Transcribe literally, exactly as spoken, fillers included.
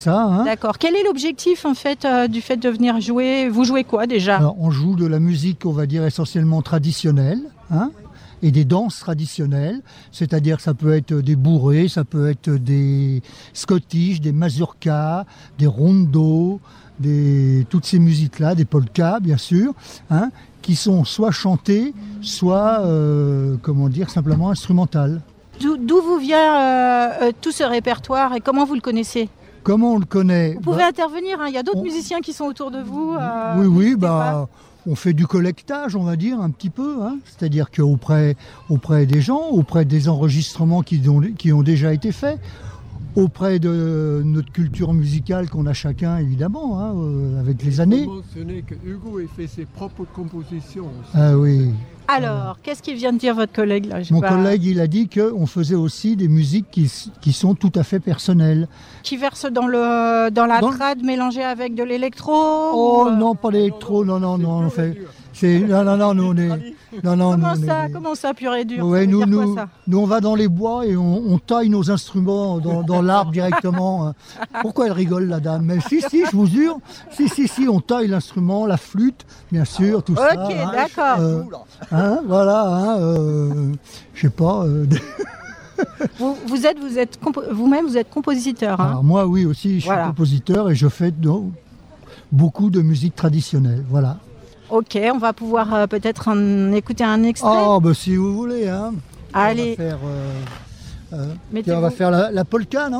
Ça, hein. D'accord. Quel est l'objectif en fait euh, du fait de venir jouer? Vous jouez quoi déjà? Alors, on joue de la musique, on va dire essentiellement traditionnelle, hein, et des danses traditionnelles, c'est-à-dire que ça peut être des bourrées, ça peut être des scottish, des mazurkas, des rondos, des, toutes ces musiques-là, des polkas bien sûr, hein, qui sont soit chantées, soit, euh, comment dire, simplement instrumentales. D'où d'où vous vient euh, euh, tout ce répertoire et comment vous le connaissez? Comment on le connaît? Vous pouvez Bah, intervenir, hein, il y a d'autres on- musiciens qui sont autour de vous. euh, Oui, oui, n'hésitez bah, on fait du collectage, on va dire, un petit peu. Hein. C'est-à-dire qu'auprès auprès des gens, auprès des enregistrements qui ont, qui ont déjà été faits, auprès de notre culture musicale qu'on a chacun, évidemment, hein, euh, avec les années. Il faut mentionner que Hugo a fait ses propres compositions aussi. Ah oui. pas. Alors, qu'est-ce qu'il vient de dire votre collègue là? J'ai Mon pas- collègue, il a dit qu'on faisait aussi des musiques qui, s- qui sont tout à fait personnelles. Qui verse dans, le, dans la Dans- trad mélangée avec de l'électro? Oh ou, euh, non, pas l'électro, non, non, non, on fait... C'est, non, non, non, nous on est... Non, non, Comment nous, on ça, est- comment ça, pur et dur? Ouais, Ça veut nous, dire quoi, nous, ça? nous, on va dans les bois et on, on taille nos instruments dans, dans l'arbre directement. hein. Pourquoi elle rigole, la dame? Mais si, si, je vous jure. Si, si, si, on taille l'instrument, la flûte, bien sûr, tout ça. Ok, hein. d'accord. Euh, hein, voilà, hein, euh, je sais pas. euh, Vous, vous êtes, vous êtes compo- vous-même, vous êtes compositeur. hein. Alors moi, oui, aussi, je Voilà. suis compositeur et je fais donc beaucoup de musique traditionnelle. Voilà. Ok, on va pouvoir euh, peut-être en écouter un extrait. Oh, bah si vous voulez, hein. Allez, On va faire, euh, euh, mettez-vous. on va faire la, la polka, non?